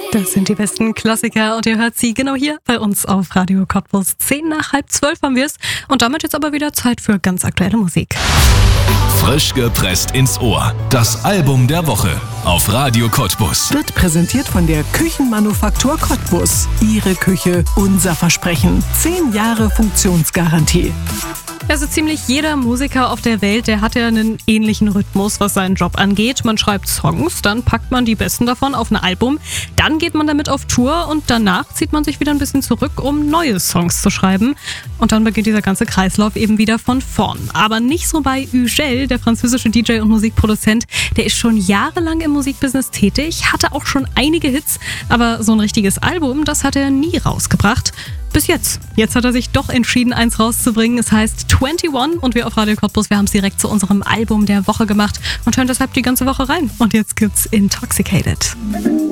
Das sind die besten Klassiker und ihr hört sie genau hier bei uns auf Radio Cottbus. 11:10 haben wir es und damit jetzt aber wieder Zeit für ganz aktuelle Musik. Frisch gepresst ins Ohr. Das Album der Woche auf Radio Cottbus. Wird präsentiert von der Küchenmanufaktur Cottbus. Ihre Küche, unser Versprechen. 10 Jahre Funktionsgarantie. Also ziemlich jeder Musiker auf der Welt, der hat ja einen ähnlichen Rhythmus, was seinen Job angeht. Man schreibt Songs, dann packt man die besten davon auf ein Album, dann geht man damit auf Tour und danach zieht man sich wieder ein bisschen zurück, um neue Songs zu schreiben. Und dann beginnt dieser ganze Kreislauf eben wieder von vorn. Aber nicht so bei Ugel, der französische DJ und Musikproduzent. Der ist schon jahrelang im Musikbusiness tätig, hatte auch schon einige Hits, aber so ein richtiges Album, das hat er nie rausgebracht. Bis jetzt. Jetzt hat er sich doch entschieden, eins rauszubringen. Es heißt 21 und wir auf Radio Cottbus, wir haben es direkt zu unserem Album der Woche gemacht und hören deshalb die ganze Woche rein. Und jetzt gibt's Intoxicated.